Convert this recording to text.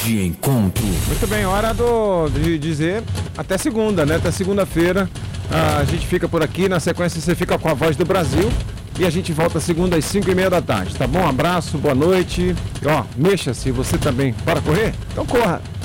de encontro. Muito bem, hora de dizer até segunda, né? Até segunda-feira. A gente fica por aqui, na sequência você fica com a Voz do Brasil e a gente volta segunda às 5h30 da tarde, tá bom? Um abraço, boa noite. E, ó, mexa-se, você também. Bora correr? Então corra!